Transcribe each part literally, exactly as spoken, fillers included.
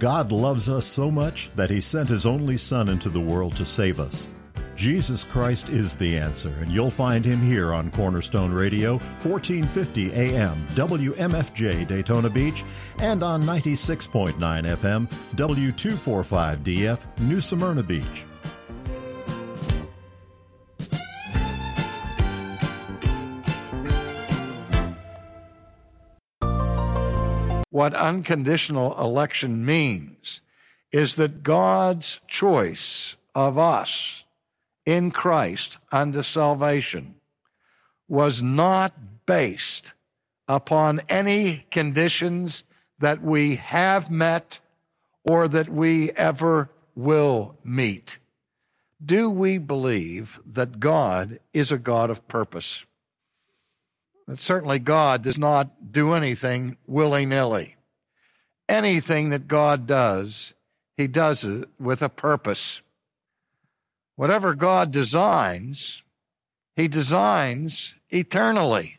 God loves us so much that He sent His only Son into the world to save us. Jesus Christ is the answer, and you'll find Him here on Cornerstone Radio, fourteen fifty A M, W M F J Daytona Beach, and on ninety-six point nine F M, W two forty-five D F, New Smyrna Beach. What unconditional election means is that God's choice of us in Christ unto salvation was not based upon any conditions that we have met or that we ever will meet. Do we believe that God is a God of purpose? And certainly God does not do anything willy-nilly. Anything that God does, He does it with a purpose. Whatever God designs, He designs eternally.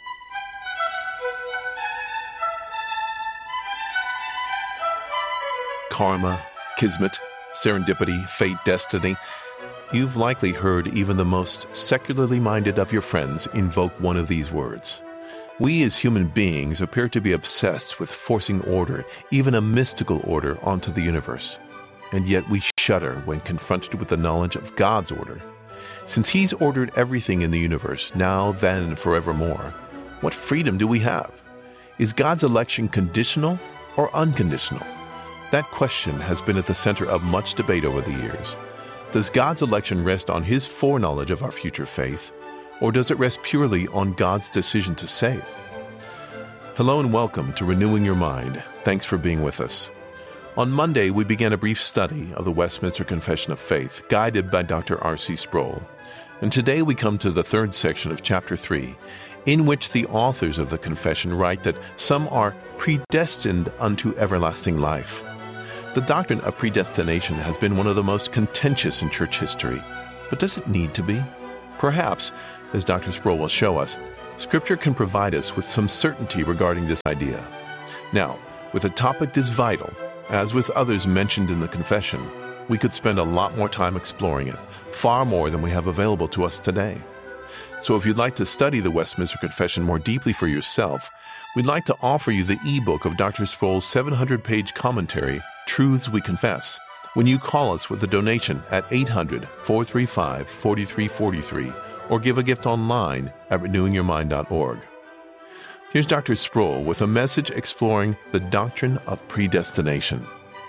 Karma, kismet, serendipity, fate, destiny. You've likely heard even the most secularly minded of your friends invoke one of these words. We as human beings appear to be obsessed with forcing order, even a mystical order, onto the universe. And yet we shudder when confronted with the knowledge of God's order. Since He's ordered everything in the universe, now, then, and forevermore, what freedom do we have? Is God's election conditional or unconditional? That question has been at the center of much debate over the years. Does God's election rest on His foreknowledge of our future faith, or does it rest purely on God's decision to save? Hello and welcome to Renewing Your Mind. Thanks for being with us. On Monday, we began a brief study of the Westminster Confession of Faith, guided by Doctor R C Sproul. And today we come to the third section of Chapter three, in which the authors of the confession write that some are predestined unto everlasting life. The doctrine of predestination has been one of the most contentious in church history. But does it need to be? Perhaps, as Doctor Sproul will show us, Scripture can provide us with some certainty regarding this idea. Now, with a topic this vital, as with others mentioned in the confession, we could spend a lot more time exploring it, far more than we have available to us today. So if you'd like to study the Westminster Confession more deeply for yourself, we'd like to offer you the ebook of Doctor Sproul's seven hundred page commentary, Truths We Confess, when you call us with a donation at eight hundred, four three five, four three four three or give a gift online at renewing your mind dot org. Here's Doctor Sproul with a message exploring the doctrine of predestination.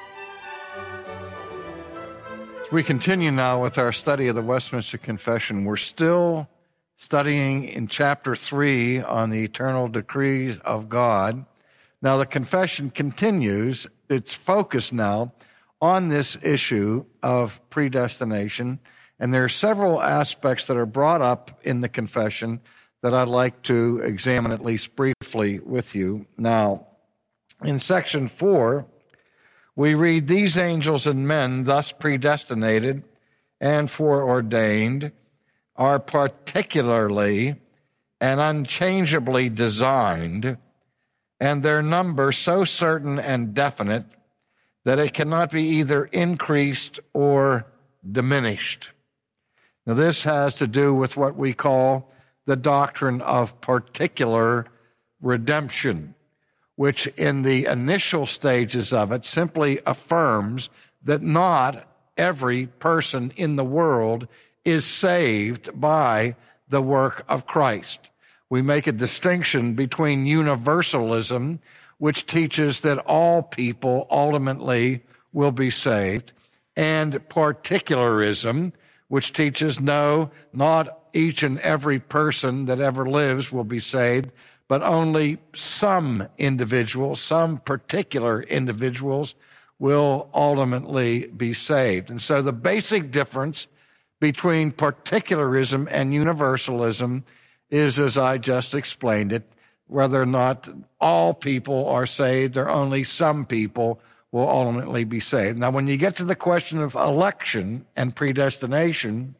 We continue now with our study of the Westminster Confession. We're still studying in chapter three on the eternal decrees of God. Now, the confession continues its focus now on this issue of predestination, and there are several aspects that are brought up in the confession that I'd like to examine at least briefly with you. Now, in section four, we read, "These angels and men thus predestinated and foreordained are particularly and unchangeably designed, and their number so certain and definite that it cannot be either increased or diminished." Now, this has to do with what we call the doctrine of particular redemption, which in the initial stages of it simply affirms that not every person in the world is saved by the work of Christ. We make a distinction between universalism, which teaches that all people ultimately will be saved, and particularism, which teaches no, not each and every person that ever lives will be saved, but only some individuals, some particular individuals will ultimately be saved. And so the basic difference between particularism and universalism is, as I just explained it, whether or not all people are saved or only some people will ultimately be saved. Now, when you get to the question of election and predestination,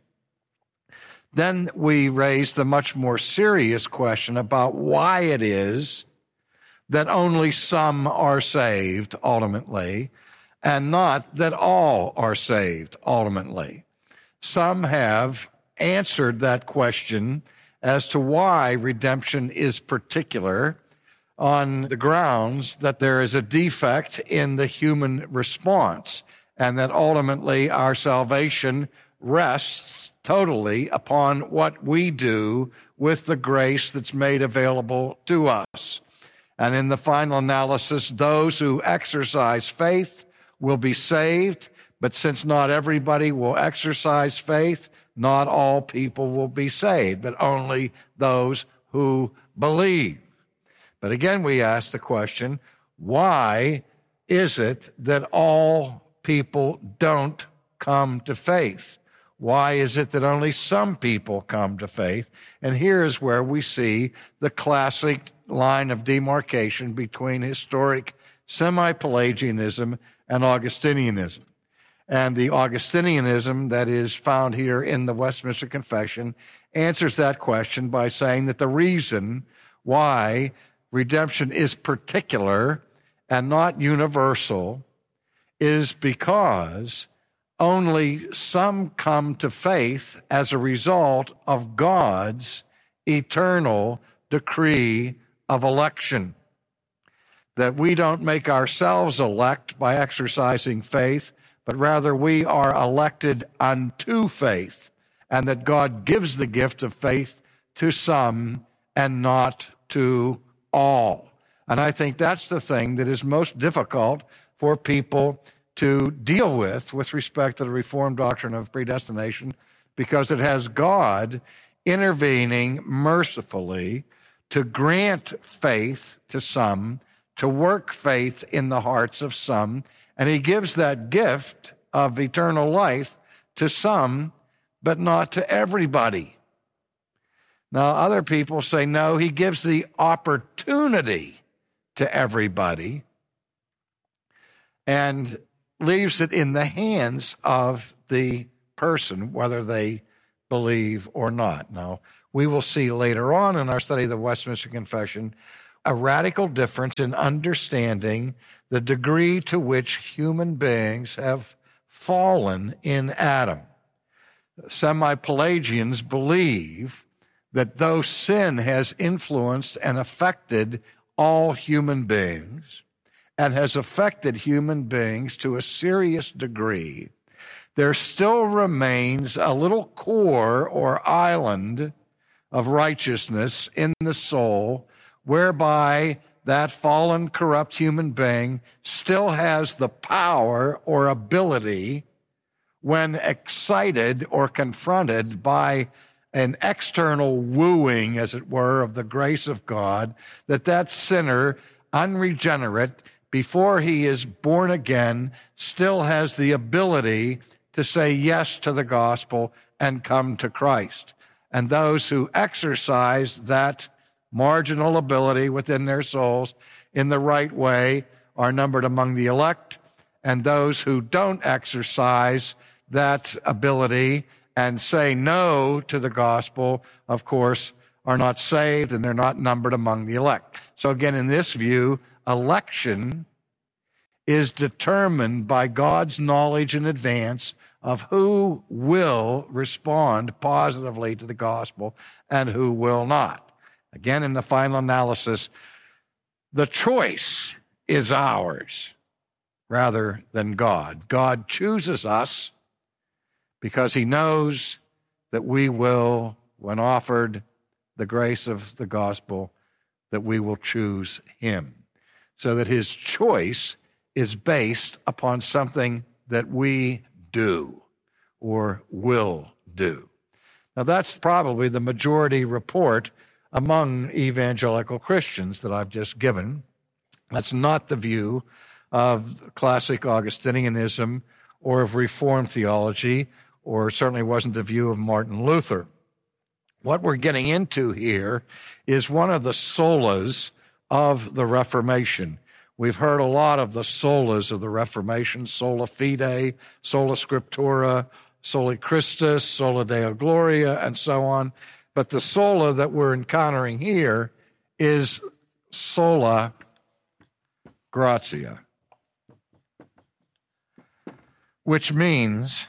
then we raise the much more serious question about why it is that only some are saved ultimately, and not that all are saved ultimately. Some have answered that question as to why redemption is particular on the grounds that there is a defect in the human response, and that ultimately our salvation rests totally upon what we do with the grace that's made available to us. And in the final analysis, those who exercise faith will be saved, but since not everybody will exercise faith, not all people will be saved, but only those who believe. But again, we ask the question, why is it that all people don't come to faith? Why is it that only some people come to faith? And here is where we see the classic line of demarcation between historic semi-Pelagianism and Augustinianism. And the Augustinianism that is found here in the Westminster Confession answers that question by saying that the reason why redemption is particular and not universal is because only some come to faith as a result of God's eternal decree of election. That we don't make ourselves elect by exercising faith, but rather we are elected unto faith, and that God gives the gift of faith to some and not to all. And I think that's the thing that is most difficult for people to deal with with respect to the Reformed doctrine of predestination, because it has God intervening mercifully to grant faith to some, to work faith in the hearts of some, and he gives that gift of eternal life to some, but not to everybody. Now, other people say, no, he gives the opportunity to everybody and leaves it in the hands of the person, whether they believe or not. Now, we will see later on in our study of the Westminster Confession a radical difference in understanding the degree to which human beings have fallen in Adam. Semi-Pelagians believe that though sin has influenced and affected all human beings and has affected human beings to a serious degree, there still remains a little core or island of righteousness in the soul whereby that fallen, corrupt human being still has the power or ability, when excited or confronted by an external wooing, as it were, of the grace of God, that that sinner, unregenerate, before he is born again, still has the ability to say yes to the gospel and come to Christ. And those who exercise that marginal ability within their souls in the right way are numbered among the elect, and those who don't exercise that ability and say no to the gospel, of course, are not saved, and they're not numbered among the elect. So again, in this view, election is determined by God's knowledge in advance of who will respond positively to the gospel and who will not. Again, in the final analysis, the choice is ours rather than God. God chooses us because he knows that we will, when offered the grace of the gospel, that we will choose him. So that his choice is based upon something that we do or will do. Now, that's probably the majority report among evangelical Christians that I've just given. That's not the view of classic Augustinianism or of Reformed theology, or certainly wasn't the view of Martin Luther. What we're getting into here is one of the solas of the Reformation. We've heard a lot of the solas of the Reformation: sola fide, sola scriptura, soli Christus, sola Deo Gloria, and so on. But the sola that we're encountering here is sola gratia. which means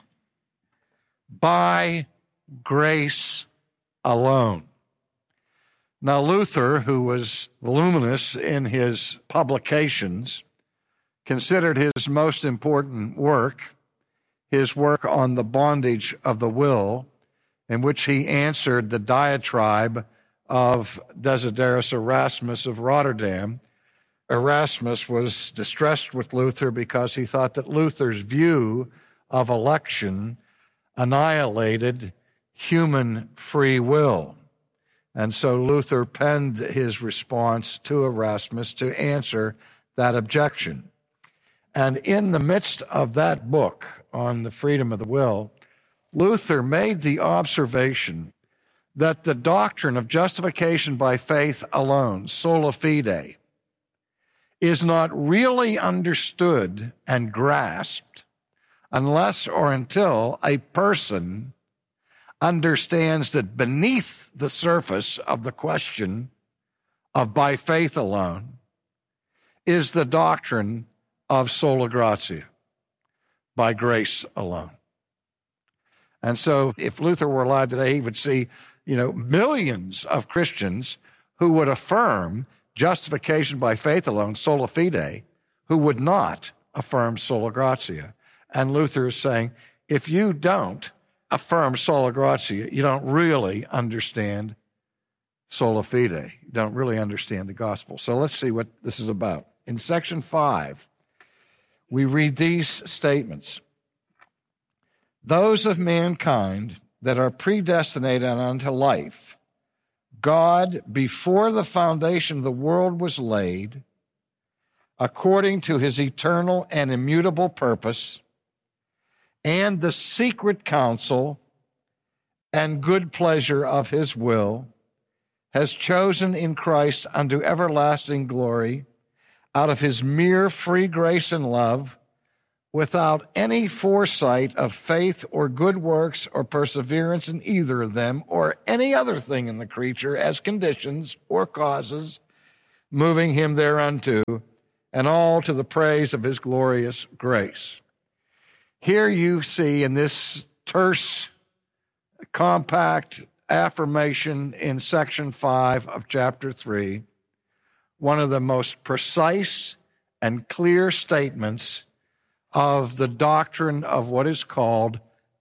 by grace alone. Now, Luther, who was voluminous in his publications, considered his most important work his work on the bondage of the will, in which he answered the diatribe of Desiderius Erasmus of Rotterdam. Erasmus was distressed with Luther because he thought that Luther's view of election annihilated human free will. And so Luther penned his response to Erasmus to answer that objection. And in the midst of that book on the freedom of the will, Luther made the observation that the doctrine of justification by faith alone, sola fide, is not really understood and grasped unless or until a person understands that beneath the surface of the question of by faith alone is the doctrine of sola gratia, by grace alone. And so if Luther were alive today, he would see, you know, millions of Christians who would affirm justification by faith alone, sola fide, who would not affirm sola gratia. And Luther is saying, if you don't affirm sola gratia, you don't really understand sola fide. You don't really understand the gospel. So let's see what this is about. In section five, we read these statements. Those of mankind that are predestinated unto life, God, before the foundation of the world was laid, according to his eternal and immutable purpose, and the secret counsel and good pleasure of his will, has chosen in Christ unto everlasting glory, out of his mere free grace and love, without any foresight of faith or good works or perseverance in either of them or any other thing in the creature as conditions or causes, moving him thereunto, and all to the praise of his glorious grace. Here you see in this terse, compact affirmation in section five of chapter three, one of the most precise and clear statements of the doctrine of what is called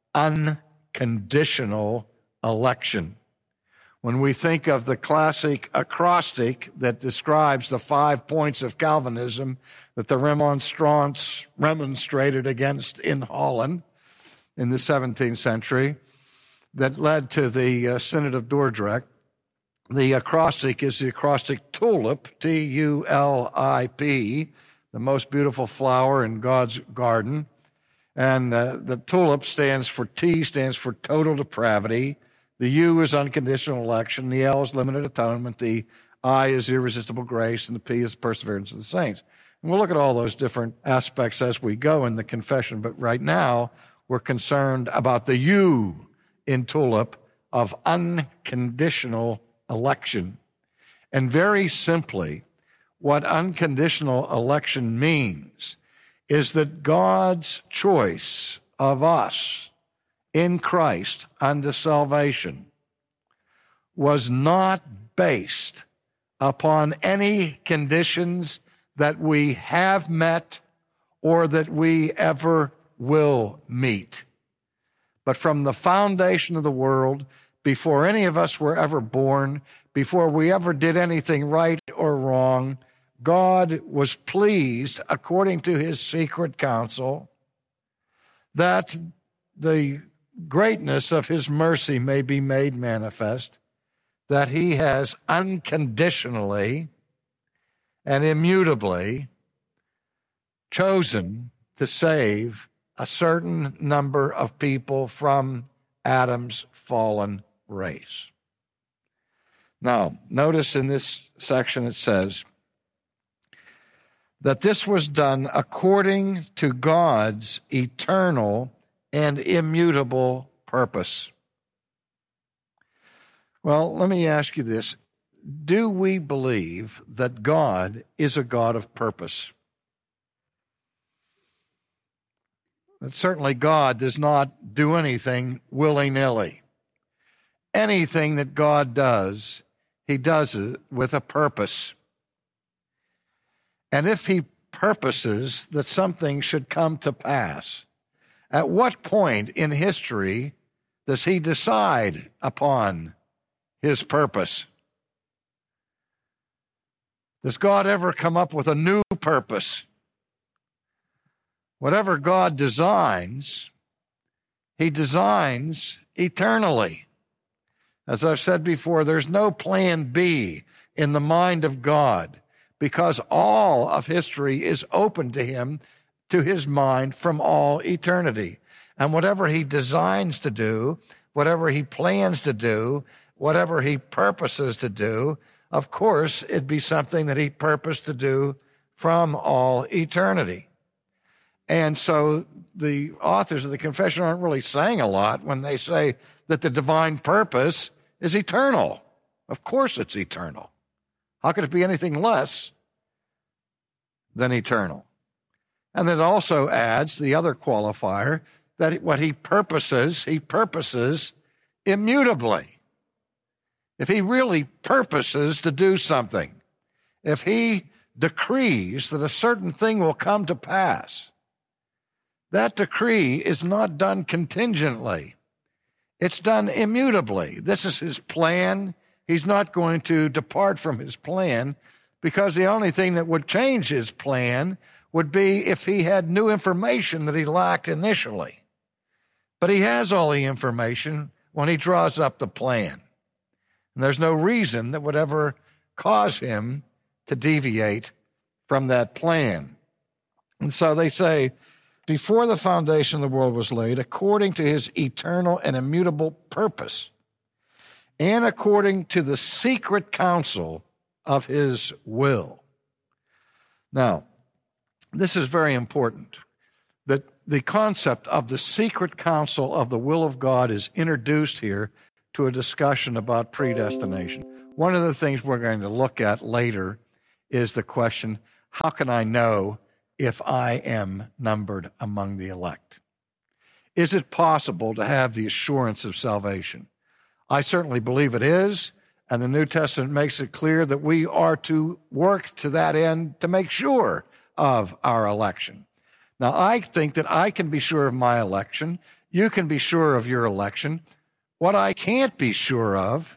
unconditional election. When we think of the classic acrostic that describes the five points of Calvinism that the Remonstrants remonstrated against in Holland in the seventeenth century, that led to the uh, Synod of Dordrecht, the acrostic is the acrostic tulip, T U L I P, the most beautiful flower in God's garden. And uh, the tulip stands for T, stands for total depravity. The U is unconditional election. The L is limited atonement. The I is irresistible grace. And the P is perseverance of the saints. And we'll look at all those different aspects as we go in the confession. But right now, we're concerned about the U in tulip of unconditional election. And very simply, what unconditional election means is that God's choice of us in Christ unto salvation was not based upon any conditions that we have met or that we ever will meet. But from the foundation of the world, before any of us were ever born, before we ever did anything right or wrong, God was pleased, according to his secret counsel, that the greatness of his mercy may be made manifest, that he has unconditionally and immutably chosen to save a certain number of people from Adam's fallen race. Now, notice in this section it says that this was done according to God's eternal and immutable purpose. Well, let me ask you this. Do we believe that God is a God of purpose? But certainly God does not do anything willy-nilly. Anything that God does, he does it with a purpose. And if he purposes that something should come to pass, at what point in history does he decide upon his purpose? Does God ever come up with a new purpose? Whatever God designs, he designs eternally. As I've said before, there's no plan B in the mind of God, because all of history is open to him, to his mind, from all eternity. And whatever he designs to do, whatever he plans to do, whatever he purposes to do, of course, it'd be something that he purposed to do from all eternity. And so the authors of the confession aren't really saying a lot when they say that the divine purpose is eternal. Of course it's eternal. How could it be anything less than eternal? And it also adds the other qualifier that what he purposes, he purposes immutably. If he really purposes to do something, if he decrees that a certain thing will come to pass, that decree is not done contingently. It's done immutably. This is his plan. He's not going to depart from his plan, because the only thing that would change his plan would be if he had new information that he lacked initially. But he has all the information when he draws up the plan. And there's no reason that would ever cause him to deviate from that plan. And so they say, before the foundation of the world was laid, according to his eternal and immutable purpose, and according to the secret counsel of his will. Now, this is very important, that the concept of the secret counsel of the will of God is introduced here to a discussion about predestination. One of the things we're going to look at later is the question, how can I know if I am numbered among the elect? Is it possible to have the assurance of salvation? I certainly believe it is, and the New Testament makes it clear that we are to work to that end to make sure of our election. Now, I think that I can be sure of my election. You can be sure of your election. What I can't be sure of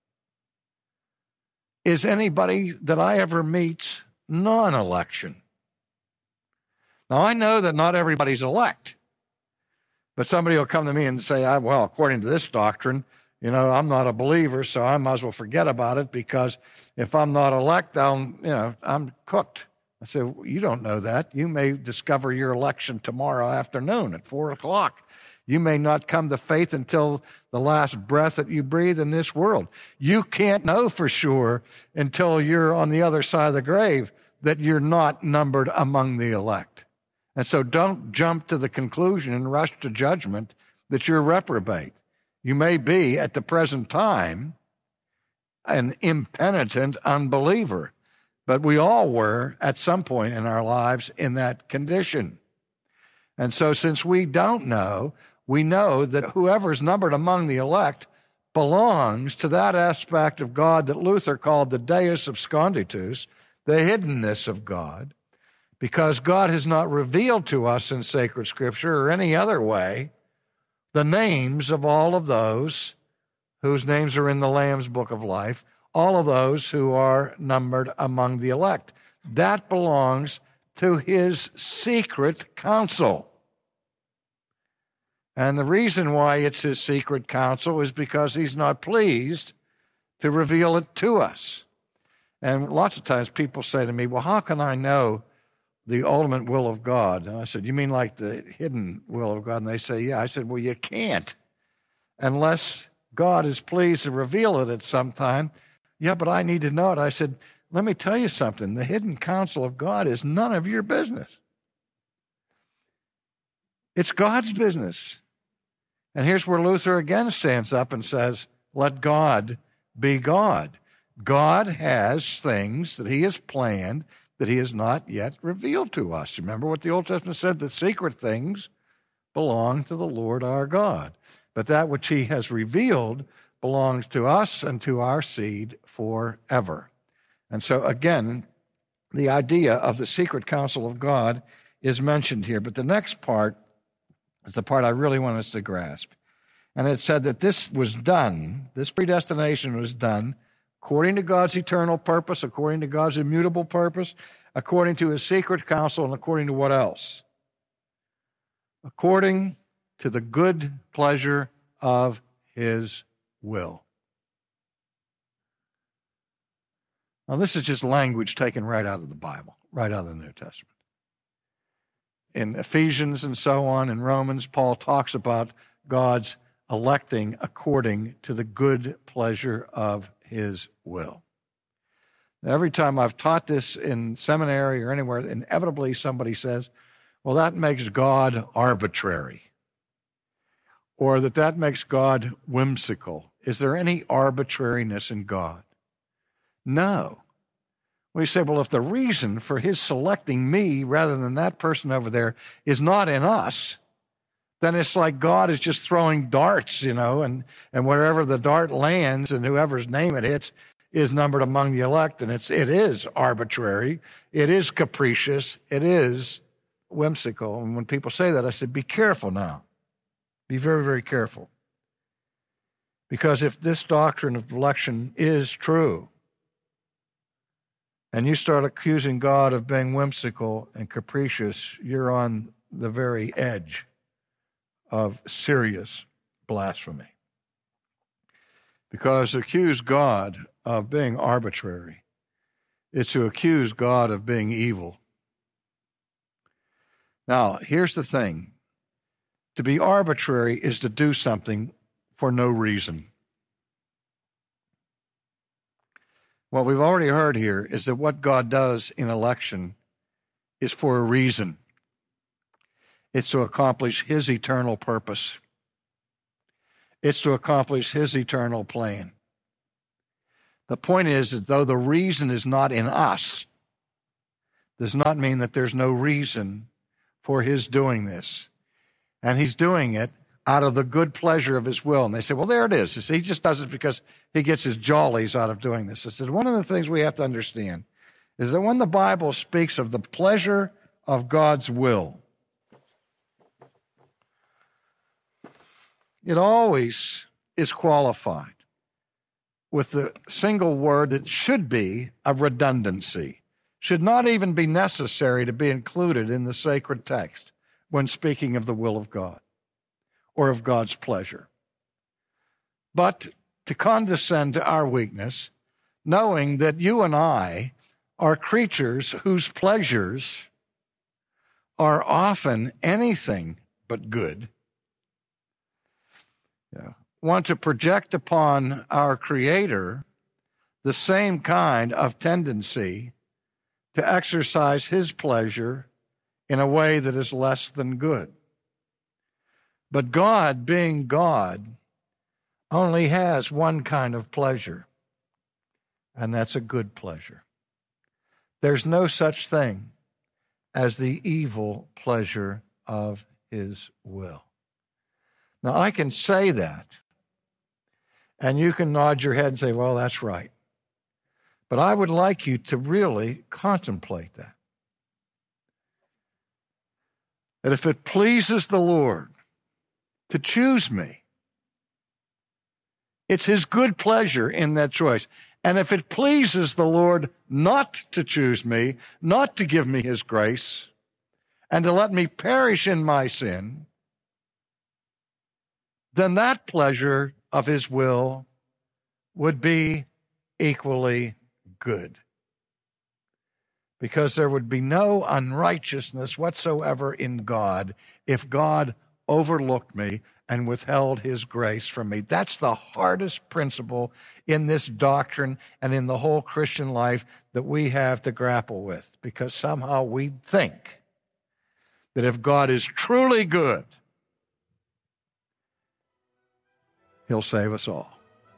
is anybody that I ever meet's non-election. Now, I know that not everybody's elect, but somebody will come to me and say, well, according to this doctrine, you know, I'm not a believer, so I might as well forget about it, because if I'm not elect, I'll, you know, I'm cooked. I say, well, you don't know that. You may discover your election tomorrow afternoon at four o'clock. You may not come to faith until the last breath that you breathe in this world. You can't know for sure until you're on the other side of the grave that you're not numbered among the elect. And so don't jump to the conclusion and rush to judgment that you're reprobate. You may be, at the present time, an impenitent unbeliever, but we all were, at some point in our lives, in that condition. And so since we don't know, we know that whoever's numbered among the elect belongs to that aspect of God that Luther called the Deus absconditus, the hiddenness of God, because God has not revealed to us in sacred Scripture or any other way the names of all of those whose names are in the Lamb's Book of Life, all of those who are numbered among the elect. That belongs to his secret counsel. And the reason why it's his secret counsel is because he's not pleased to reveal it to us. And lots of times people say to me, well, how can I know the ultimate will of God? And I said, you mean like the hidden will of God? And they say, yeah. I said, well, you can't unless God is pleased to reveal it at some time. Yeah, but I need to know it. I said, let me tell you something. The hidden counsel of God is none of your business. It's God's business. And here's where Luther again stands up and says, let God be God. God has things that he has planned that he has not yet revealed to us. Remember what the Old Testament said? The secret things belong to the Lord our God. But that which he has revealed belongs to us and to our seed forever. And so again, the idea of the secret counsel of God is mentioned here. But the next part is the part I really want us to grasp. And it said that this was done, this predestination was done according to God's eternal purpose, according to God's immutable purpose, according to his secret counsel, and according to what else? According to the good pleasure of his will. Now, this is just language taken right out of the Bible, right out of the New Testament. In Ephesians and so on, in Romans, Paul talks about God's electing according to the good pleasure of his will. Now, every time I've taught this in seminary or anywhere, inevitably somebody says, well, that makes God arbitrary, or that that makes God whimsical. Is there any arbitrariness in God? No. We say, well, if the reason for his selecting me rather than that person over there is not in us, then it's like God is just throwing darts, you know, and, and wherever the dart lands and whoever's name it hits is numbered among the elect, and it's, it is arbitrary, it is capricious, it is whimsical. And when people say that, I said, be careful now. Be very, very careful. Because if this doctrine of election is true, and you start accusing God of being whimsical and capricious, you're on the very edge of serious blasphemy. Because to accuse God of being arbitrary is to accuse God of being evil. Now, here's the thing. To be arbitrary is to do something for no reason. What we've already heard here is that what God does in election is for a reason. It's to accomplish his eternal purpose. It's to accomplish his eternal plan. The point is that though the reason is not in us, does not mean that there's no reason for his doing this. And he's doing it out of the good pleasure of his will. And they say, well, there it is. He just does it because he gets his jollies out of doing this. I said, one of the things we have to understand is that when the Bible speaks of the pleasure of God's will, it always is qualified with the single word that should be a redundancy, should not even be necessary to be included in the sacred text when speaking of the will of God or of God's pleasure. But to condescend to our weakness, knowing that you and I are creatures whose pleasures are often anything but good, yeah, want to project upon our Creator the same kind of tendency to exercise his pleasure in a way that is less than good. But God, being God, only has one kind of pleasure, and that's a good pleasure. There's no such thing as the evil pleasure of his will. Now, I can say that, and you can nod your head and say, well, that's right. But I would like you to really contemplate that. That if it pleases the Lord to choose me, it's his good pleasure in that choice. And if it pleases the Lord not to choose me, not to give me his grace, and to let me perish in my sin, then that pleasure of his will would be equally good. Because there would be no unrighteousness whatsoever in God if God overlooked me and withheld his grace from me. That's the hardest principle in this doctrine and in the whole Christian life that we have to grapple with, because somehow we think that if God is truly good, he'll save us all.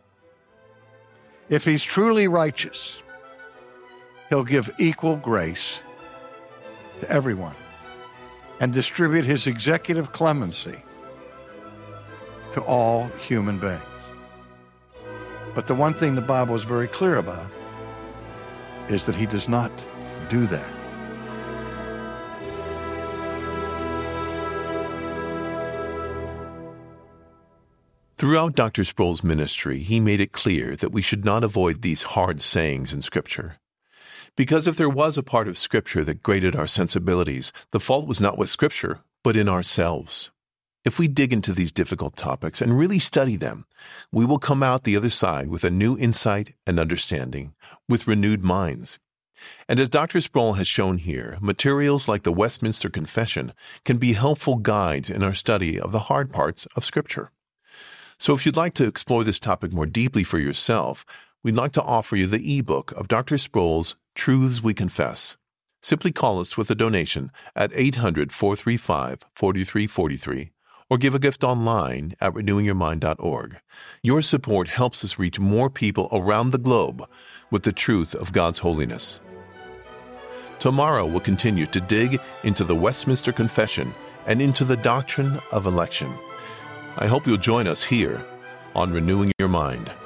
If he's truly righteous, he'll give equal grace to everyone. and distribute his executive clemency to all human beings. But the one thing the Bible is very clear about is that he does not do that. Throughout Doctor Sproul's ministry, he made it clear that we should not avoid these hard sayings in Scripture. Because if there was a part of Scripture that grated our sensibilities, the fault was not with Scripture, but in ourselves. If we dig into these difficult topics and really study them, we will come out the other side with a new insight and understanding, with renewed minds. And as Doctor Sproul has shown here, materials like the Westminster Confession can be helpful guides in our study of the hard parts of Scripture. So if you'd like to explore this topic more deeply for yourself, we'd like to offer you the ebook of Doctor Sproul's Truths We Confess. Simply call us with a donation at eight hundred, four three five, four three four three or give a gift online at renewing your mind dot org. Your support helps us reach more people around the globe with the truth of God's holiness. Tomorrow we'll continue to dig into the Westminster Confession and into the doctrine of election. I hope you'll join us here on Renewing Your Mind.